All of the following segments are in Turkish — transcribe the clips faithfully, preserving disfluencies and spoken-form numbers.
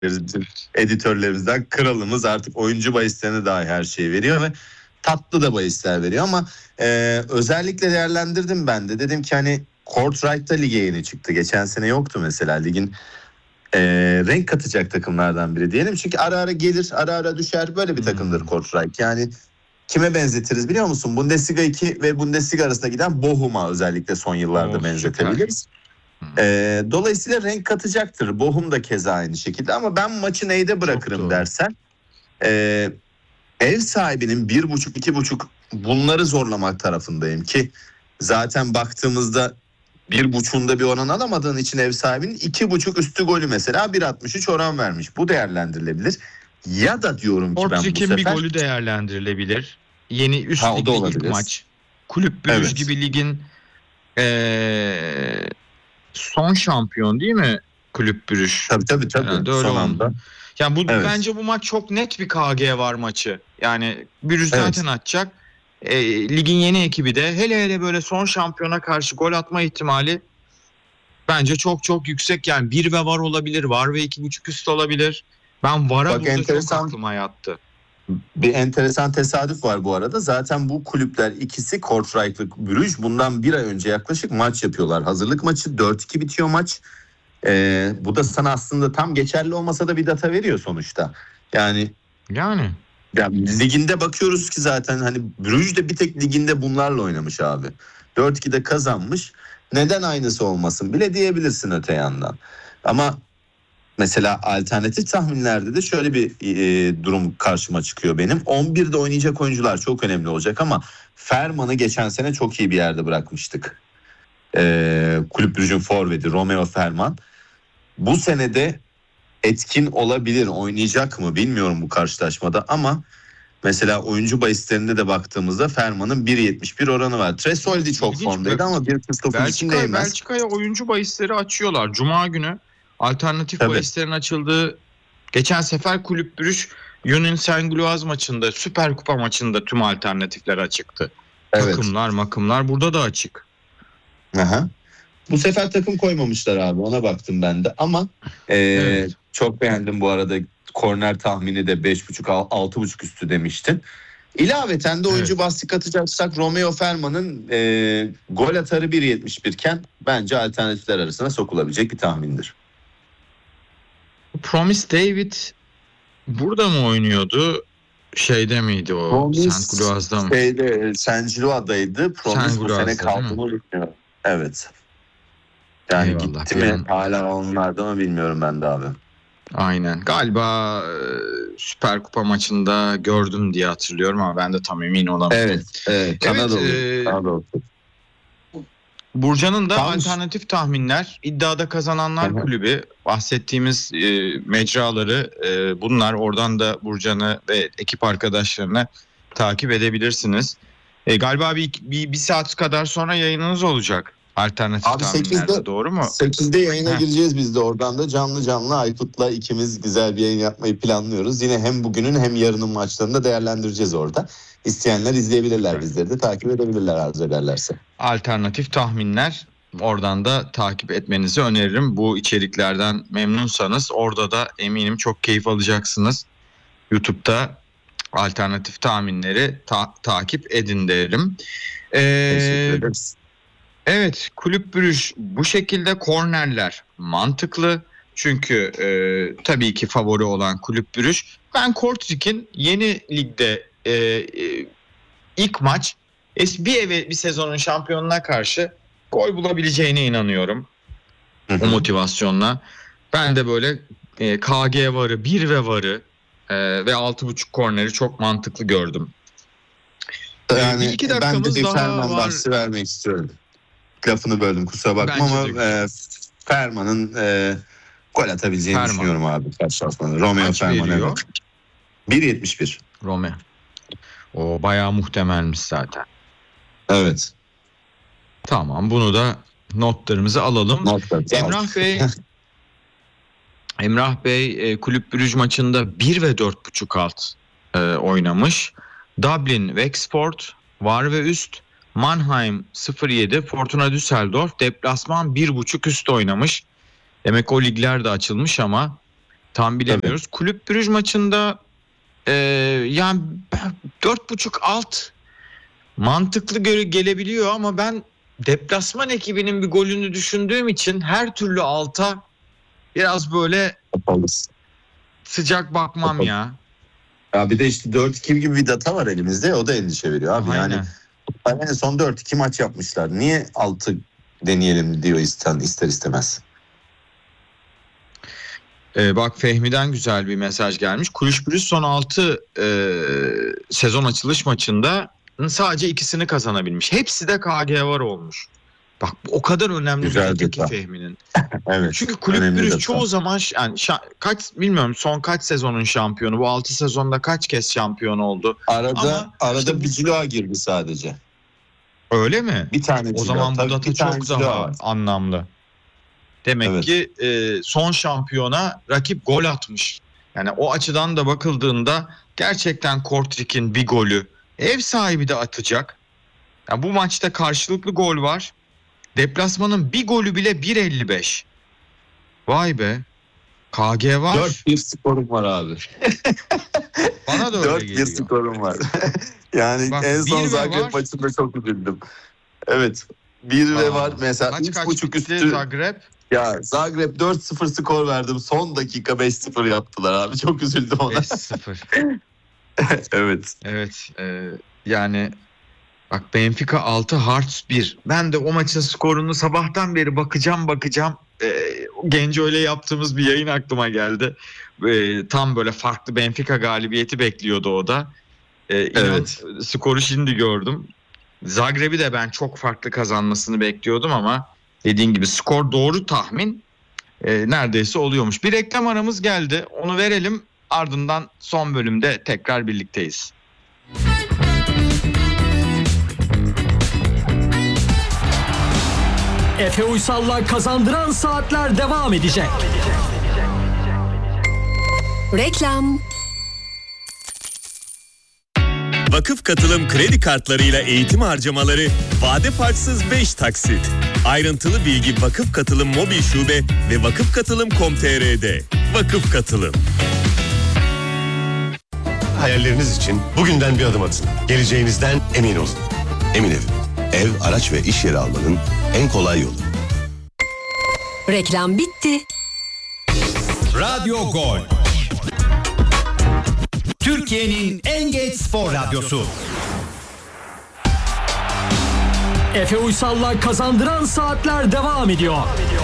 Bütün editörlerimizden kralımız artık oyuncu bahislerine dahi her şeyi veriyor ve tatlı da bahisler veriyor ama e, özellikle değerlendirdim ben de. Dedim ki hani Courtright'ta lige yeni çıktı. Geçen sene yoktu mesela ligin e, renk katacak takımlardan biri diyelim. Çünkü ara ara gelir ara ara düşer böyle bir takımdır hmm. Courtright. Yani kime benzetiriz biliyor musun? Bundesliga iki ve Bundesliga arasında giden Bochum'a özellikle son yıllarda oh, benzetebiliriz. Ee, dolayısıyla renk katacaktır. Bochum da keza aynı şekilde ama ben maçı neyde bırakırım dersen e, ev sahibinin bir buçuk iki buçuk bunları zorlamak tarafındayım ki zaten baktığımızda bir buçuğunda bir oran alamadığın için ev sahibinin iki buçuk üstü golü mesela bir altmış üç oran vermiş. Bu değerlendirilebilir. Ya da diyorum ki ben bu sefer bir golü değerlendirilebilir. Yeni üst ha, ligde ilk maç. Kulüp Brugge evet. gibi ligin eee son şampiyon değil mi Kulüp Brugge? Tabii tabii tabii. Son anda. Yani bu evet. bence bu maç çok net bir K G var maçı. Yani Brugge zaten evet. atacak. E, ligin yeni ekibi de hele hele böyle son şampiyona karşı gol atma ihtimali bence çok çok yüksek. Yani bir ve var olabilir. Var ve iki buçuk üst olabilir. Ben vara burada enteresan, çok aklıma yattı. Bir enteresan tesadüf var bu arada. Zaten bu kulüpler ikisi Courtright ve Brugge bundan bir ay önce yaklaşık maç yapıyorlar. Hazırlık maçı dört iki bitiyor maç. Ee, bu da sana aslında tam geçerli olmasa da bir data veriyor sonuçta. Yani yani yani liginde bakıyoruz ki zaten hani Brugge de bir tek liginde bunlarla oynamış abi. dört ikide kazanmış. Neden aynısı olmasın bile diyebilirsin öte yandan. Ama mesela alternatif tahminlerde de şöyle bir e, durum karşıma çıkıyor benim. on birde oynayacak oyuncular çok önemli olacak ama Ferman'ı geçen sene çok iyi bir yerde bırakmıştık. E, Kulüp Brugge'un forveti Romeo Ferman. Bu senede etkin olabilir. Oynayacak mı bilmiyorum bu karşılaşmada ama mesela oyuncu bahislerinde de baktığımızda Ferman'ın bir yetmiş bir oranı var. Tresoldi çok İlginç formdaydı ama bir kırk dokuz için değmez. Belçika'ya oyuncu bahisleri açıyorlar. Cuma günü alternatif Tabii. bahislerin açıldığı geçen sefer Kulüp Brugge Union Saint-Gilloise maçında Süper Kupa maçında tüm alternatifler açıktı. Evet. Takımlar makımlar burada da açık. Aha. Bu sefer takım koymamışlar abi ona baktım ben de ama e, evet. çok beğendim bu arada korner tahmini de beş buçuk altı buçuk üstü demiştin. İlaveten de oyuncu evet. bahsi katacaksak Romeo Ferman'ın e, gol atarı bir yetmiş bir iken bence alternatifler arasına sokulabilecek bir tahmindir. Promise David burada mı oynuyordu? Şeyde miydi o? Saint-Gilloise'da mı? Şeyde Saint-Gilloise'daydı. Promise bu sene kaldı mı bilmiyorum. Evet. Yani Eyvallah, gitti mi yani. Hala onlarda mı bilmiyorum ben de abi. Aynen. Galiba e, Süper Kupa maçında gördüm diye hatırlıyorum ama ben de tam emin olamadım. Evet. Evet. Kanada evet, e, Burcan'ın da Tam... alternatif tahminler, iddiada kazananlar Hı-hı. kulübü bahsettiğimiz e, mecraları e, bunlar. Oradan da Burcan'ı ve ekip arkadaşlarını takip edebilirsiniz. E, galiba bir, bir bir saat kadar sonra yayınınız olacak. Alternatif Abi tahminlerde doğru mu? sekizde yayına Heh. gireceğiz biz de oradan da canlı canlı Aykut'la ikimiz güzel bir yayın yapmayı planlıyoruz. Yine hem bugünün hem yarının maçlarını da değerlendireceğiz orada. İsteyenler izleyebilirler, evet. bizleri de takip edebilirler arzu ederlerse. Alternatif tahminler oradan da takip etmenizi öneririm. Bu içeriklerden memnunsanız orada da eminim çok keyif alacaksınız. YouTube'da alternatif tahminleri ta- takip edin derim. Ee, Teşekkür ederiz. Evet, Kulüp Brugge bu şekilde kornerler mantıklı. Çünkü e, tabii ki favori olan Kulüp Brugge. Ben Kortrik'in yeni ligde e, e, ilk maç bir eve bir sezonun şampiyonuna karşı gol bulabileceğine inanıyorum. Hı hı. O motivasyonla. Ben de böyle e, K G varı, bir ve varı e, ve altı buçuk korneri çok mantıklı gördüm. Yani bir iki ben de bir Ferman bahsi vermek istiyorum. Lafını böldüm kusura bakma Bence ama e, Ferman'ın e, gol atabileceğini Ferman. düşünüyorum abi karşılaşmada. Romeo Ferman evet. bir yetmiş bir. Romeo. O bayağı muhtemelmiş zaten. Evet. Tamam bunu da notlarımızı alalım. Notlar, Emrah Bey Emrah Bey e, Kulüp Brugge maçında bir ve dört buçuk alt e, oynamış. Dublin Wexford var ve üst. Mannheim sıfır yedi, Fortuna Düsseldorf deplasman bir buçuk üst oynamış. Demek o ligler de açılmış ama Tam bilemiyoruz. Tabii. Kulüp Brüj maçında e, yani dört buçuk alt mantıklı göre gelebiliyor ama ben deplasman ekibinin bir golünü düşündüğüm için her türlü alta biraz böyle Yapalız. sıcak bakmam Yapalım. ya. Ya bir de işte dört iki gibi bir data var elimizde, o da endişe veriyor abi. Aynen. Yani en son dört iki maç yapmışlar. Niye altı deneyelim diyor ister, ister istemez. Ee, bak Fehmi'den güzel bir mesaj gelmiş. Kulüp Brüj son altı e, sezon açılış maçında sadece ikisini kazanabilmiş. Hepsi de K G var olmuş. Bak o kadar önemli güzel bir data ki Fehmi'nin. Evet. Çünkü Kulüp Brüj çoğu zaman yani şa- kaç bilmiyorum son kaç sezonun şampiyonu, bu altı sezonda kaç kez şampiyon oldu. Arada Ama arada işte bir Ciloa girdi sadece. Öyle mi? Bir tane o Ciloa. zaman bu Tabii data çok daha var. Anlamlı. Demek evet. ki e, son şampiyona rakip gol atmış. Yani o açıdan da bakıldığında gerçekten Kortrik'in bir golü ev sahibi de atacak. Yani bu maçta karşılıklı gol var. Deplasmanın bir golü bile bir elli beş. Vay be. K G var. dört bir skorum var abi. Bana da öyle dört geliyor. dört bir skorum var. Yani bak, en son Zagreb maçında çok üzüldüm. Evet. bir ve var mesela üç buçuk üstü. Zagreb? Ya Zagreb dört sıfır skor verdim. Son dakika beş sıfır yaptılar abi. Çok üzüldüm ona. beş sıfır. Evet. Evet. E, yani bak Benfica altı Hearts bir. Ben de o maçın skorunu sabahtan beri bakacağım bakacağım. E, Genco öyle yaptığımız bir yayın aklıma geldi. E, tam böyle farklı Benfica galibiyeti bekliyordu o da. E, inan, evet. Skoru şimdi gördüm. Zagreb'i de ben çok farklı kazanmasını bekliyordum ama dediğin gibi skor doğru tahmin e, neredeyse oluyormuş. Bir reklam aramız geldi. Onu verelim. Ardından son bölümde tekrar birlikteyiz. Efe Uysal'la Kazandıran Saatler devam edecek. Reklam. Vakıf Katılım kredi kartlarıyla eğitim harcamaları vade farksız beş taksit. Ayrıntılı bilgi Vakıf Katılım mobil şube ve vakıf katılım nokta com nokta tr'de. Vakıf Katılım. Hayalleriniz için bugünden bir adım atın. Geleceğinizden emin olun. Emin Ev. Ev, araç ve iş yeri almanın en kolay yolu. Reklam bitti. Radyo Gol. Türkiye'nin en geç spor radyosu. Efe Uysal'la Kazandıran Saatler devam ediyor.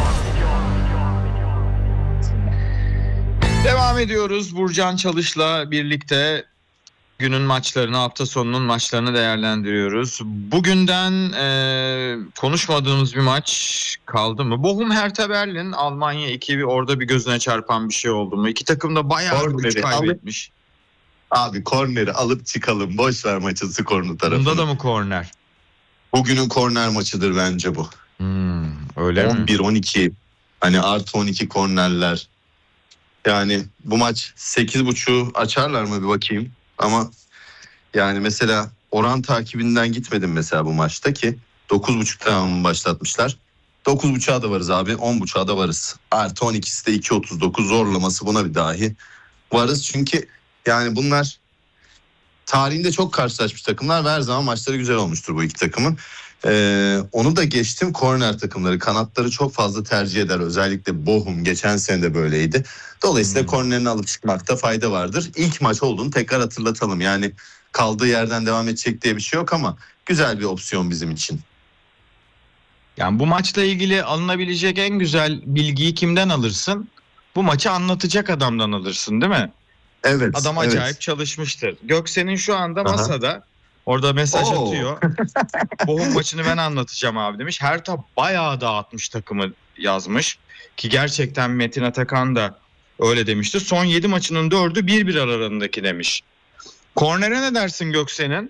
Devam ediyoruz. Burcan Çalış'la birlikte günün maçlarını, hafta sonunun maçlarını değerlendiriyoruz. Bugünden e, konuşmadığımız bir maç kaldı mı? Bochum Hertha Berlin, Almanya iki, orada bir gözüne çarpan bir şey oldu mu? İki takım da bayağı güç kaybetmiş. Abi korneri alıp çıkalım. Boş ver maçın skorunu tarafını. Bunda da mı korner? Bugünün korner maçıdır bence bu. Hmm, öyle on bir mi? on iki hani artı on iki kornerler. Yani bu maç sekiz buçuğu açarlar mı bir bakayım. Ama yani mesela oran takibinden gitmedim mesela bu maçta ki dokuz buçuktan başlatmışlar. dokuz buçuğa da varız abi, on buçuğa da varız. Artı on ikisi de iki otuz dokuz zorlaması buna bir dahi varız. Çünkü yani bunlar tarihinde çok karşılaşmış takımlar ve her zaman maçları güzel olmuştur bu iki takımın. Ee, onu da geçtim, korner takımları kanatları çok fazla tercih eder. Özellikle Bochum geçen sene de böyleydi. Dolayısıyla hmm. kornerini alıp çıkmakta fayda vardır. İlk maç olduğunu tekrar hatırlatalım. Yani kaldığı yerden devam edecek diye bir şey yok ama güzel bir opsiyon bizim için. Yani bu maçla ilgili alınabilecek en güzel bilgiyi kimden alırsın? Bu maçı anlatacak adamdan alırsın, değil mi? Evet. Adam evet. acayip çalışmıştır. Göksen'in şu anda Aha. masada. Orada mesaj Oo. atıyor. Bochum maçını ben anlatacağım abi demiş. Hertha bayağı dağıtmış takımı yazmış. Ki gerçekten Metin Atakan da öyle demişti. Son yedi maçının dördü bir bir aralarındaki demiş. Kornere ne dersin Göksen'in?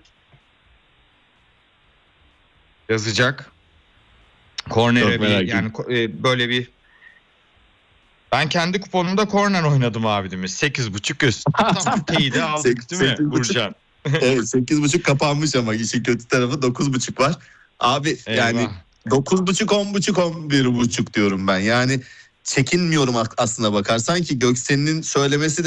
Yazacak. Kornere bir yani böyle bir ben kendi kuponumda korner oynadım abi demiş. sekiz buçuk üst. Tamam teyide aldık değil mi Burcan? Evet sekiz buçuk kapanmış ama işin kötü tarafı dokuz buçuk var. Abi Eyvah. Yani dokuz buçuk on buçuk on bir buçuk diyorum ben. Yani çekinmiyorum aslına bakarsan ki Göksel'in söylemesi de